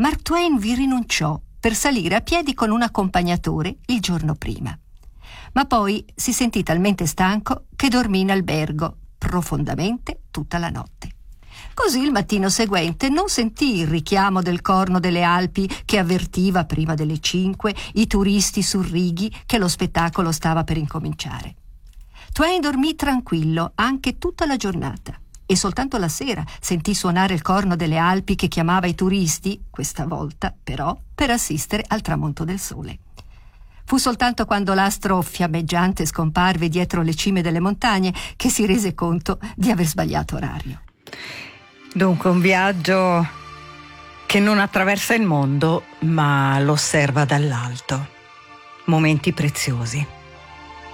Mark Twain vi rinunciò per salire a piedi con un accompagnatore il giorno prima. Ma poi si sentì talmente stanco che dormì in albergo profondamente tutta la notte. Così il mattino seguente non sentì il richiamo del corno delle Alpi che avvertiva prima delle 5 i turisti sul Righi che lo spettacolo stava per incominciare. Twain dormì tranquillo anche tutta la giornata e soltanto la sera sentì suonare il corno delle Alpi che chiamava i turisti, questa volta però per assistere al tramonto del sole. Fu soltanto quando l'astro fiammeggiante scomparve dietro le cime delle montagne che si rese conto di aver sbagliato orario. Dunque un viaggio che non attraversa il mondo, ma lo osserva dall'alto. Momenti preziosi.